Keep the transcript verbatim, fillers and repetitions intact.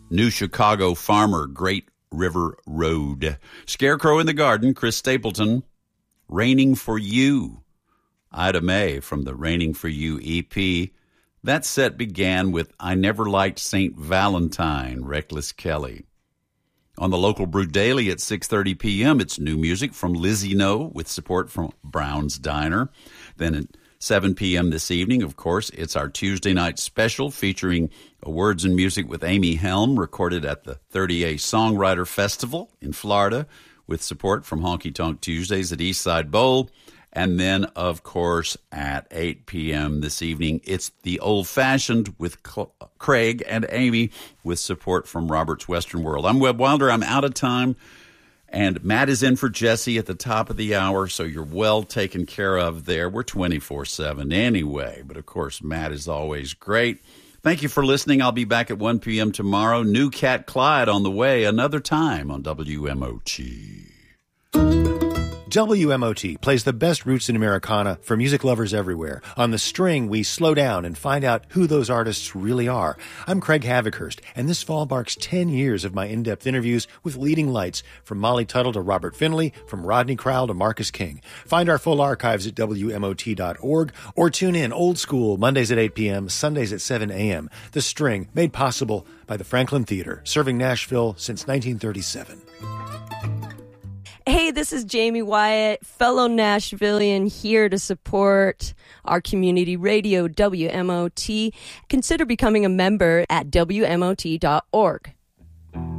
New Chicago Farmer, Great River Road. Scarecrow in the Garden, Chris Stapleton. Raining for You, Ida Mae from the Raining for You E P. That set began with I Never Liked Saint Valentine, Reckless Kelly. On the local Brew Daily at six thirty p.m., it's new music from Lizzie No with support from Brown's Diner. Then at seven p.m. this evening, of course, it's our Tuesday night special featuring Words and Music with Amy Helm, recorded at the thirty A Songwriter Festival in Florida with support from Honky Tonk Tuesdays at Eastside Bowl. And then, of course, at eight p.m. this evening, it's The Old Fashioned with Cl- Craig and Amy with support from Robert's Western World. I'm Webb Wilder. I'm out of time. And Matt is in for Jesse at the top of the hour, so you're well taken care of there. We're twenty-four seven anyway. But, of course, Matt is always great. Thank you for listening. I'll be back at one p.m. tomorrow. New Cat Clyde on the way another time on W M O T. W M O T plays the best roots in Americana for music lovers everywhere. On The String, we slow down and find out who those artists really are. I'm Craig Havikhurst, and this fall marks ten years of my in-depth interviews with leading lights, from Molly Tuttle to Robert Finley, from Rodney Crowell to Marcus King. Find our full archives at W M O T dot org, or tune in old school Mondays at eight p.m., Sundays at seven a.m. The String, made possible by the Franklin Theater, serving Nashville since nineteen thirty-seven. Hey, this is Jamie Wyatt, fellow Nashvilleian, here to support our community radio, W M O T. Consider becoming a member at W M O T dot org.